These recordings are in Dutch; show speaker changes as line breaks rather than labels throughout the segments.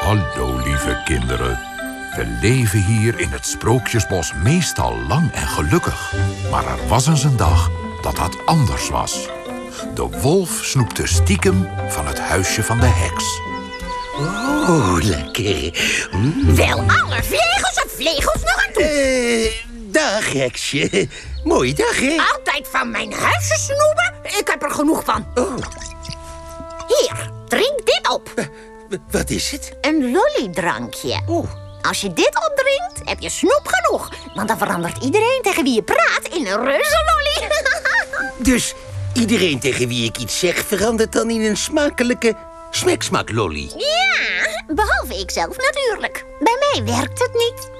Hallo, lieve kinderen. We leven hier in het Sprookjesbos meestal lang en gelukkig. Maar er was eens een dag dat dat anders was. De wolf snoepte stiekem van het huisje van de heks.
Oh, lekker.
Wel alle vlegels nog aan toe.
Dag, heksje. Mooie dag, hè?
Altijd van mijn huisje snoepen? Ik heb er genoeg van.
Oh.
Hier, drink dit op.
Wat is het?
Een lollydrankje. Als je dit opdrinkt, heb je snoep genoeg. Want dan verandert iedereen tegen wie je praat in een reuze lolly.
Dus iedereen tegen wie ik iets zeg verandert dan in een smakelijke smeksmaklolly.
Ja, behalve ikzelf natuurlijk. Bij mij werkt het niet.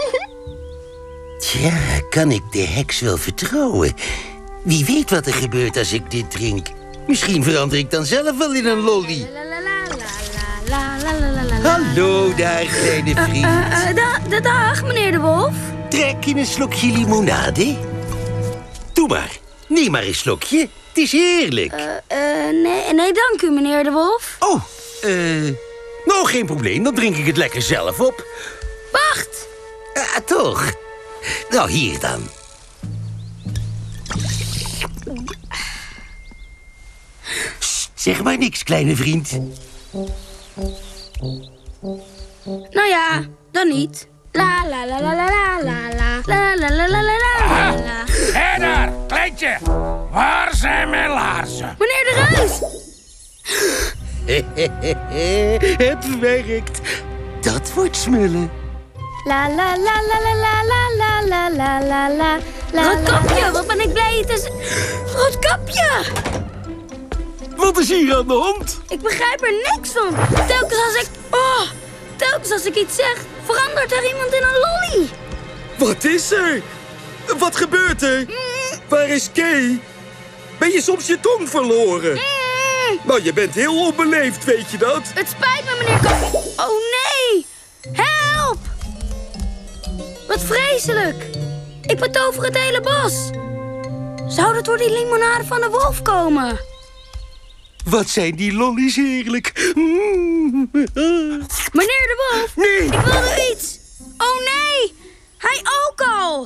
Tja, kan ik de heks wel vertrouwen? Wie weet wat er gebeurt als ik dit drink. Misschien verander ik dan zelf wel in een lolly. Hallo daar, kleine vriend.
Dag, meneer de Wolf.
Trek in een slokje limonade. Doe maar. Neem maar een slokje. Het is heerlijk.
Nee, dank u, meneer de Wolf.
Oh, nou, geen probleem. Dan drink ik het lekker zelf op.
Wacht.
Toch. Nou, hier dan. Sst, zeg maar niks, kleine vriend.
Nou ja, dan niet. La la la la la la la la la la la la la la.
Hé daar, kleintje. Waar zijn mijn laarzen?
Meneer de Reus.
Het werkt. Dat wordt smullen.
La la la la la la la la la la la la. Roodkapje, wat ben ik blij het is. Roodkapje!
Wat is hier aan de hand?
Ik begrijp er niks van. Telkens als ik iets zeg, verandert er iemand in een lolly.
Wat is er? Wat gebeurt er? Waar is Kay? Ben je soms je tong verloren? Nou, je bent heel onbeleefd, weet je dat?
Het spijt me, meneer Kapje. Oh nee! Help! Wat vreselijk! Ik betover het hele bos. Zou dat door die limonade van de wolf komen?
Wat zijn die lollies heerlijk.
Meneer de Wolf,
Nee!
ik wilde iets. Oh nee, hij ook al.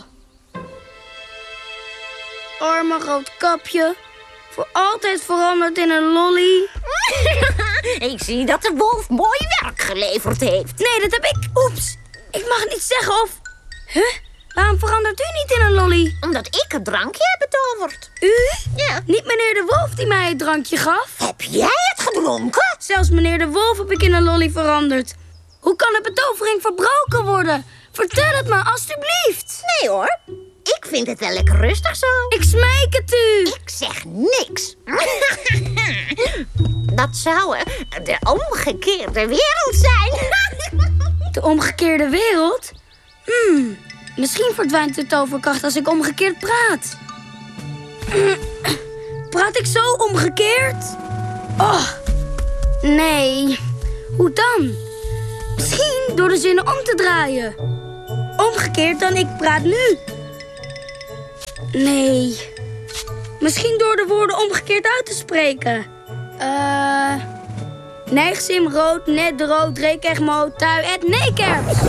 Arme Roodkapje, voor altijd veranderd in een lolly.
Ik zie dat de wolf mooi werk geleverd heeft.
Nee, dat heb ik. Oeps, ik mag het niet zeggen of... Waarom verandert u niet in een lolly?
Omdat ik het drankje heb betoverd.
U?
Ja.
Niet meneer de Wolf die mij het drankje gaf?
Heb jij het gedronken?
Zelfs meneer de Wolf heb ik in een lolly veranderd. Hoe kan de betovering verbroken worden? Vertel het me, alstublieft.
Nee hoor, ik vind het wel lekker rustig zo.
Ik smeek het u.
Ik zeg niks. Dat zou de omgekeerde wereld zijn.
De omgekeerde wereld? Misschien verdwijnt de toverkracht als ik omgekeerd praat. Praat ik zo omgekeerd? Oh, nee. Hoe dan? Misschien door de zinnen om te draaien. Omgekeerd dan ik praat nu. Nee. Misschien door de woorden omgekeerd uit te spreken. Neigsim rood, net rood, rekegmo, tui, et nekerps.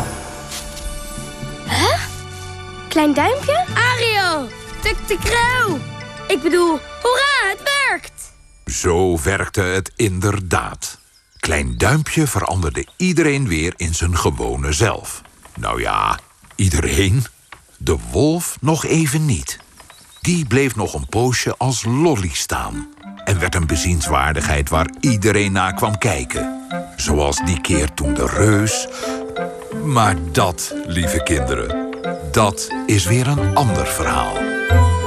Huh? Klein duimpje? Ariel, tuk de krauw. Ik bedoel, hoera, het werkt.
Zo werkte het inderdaad. Klein Duimpje veranderde iedereen weer in zijn gewone zelf. Nou ja, iedereen. De wolf nog even niet. Die bleef nog een poosje als lolly staan. En werd een bezienswaardigheid waar iedereen naar kwam kijken. Zoals die keer toen de reus... Maar dat, lieve kinderen, dat is weer een ander verhaal.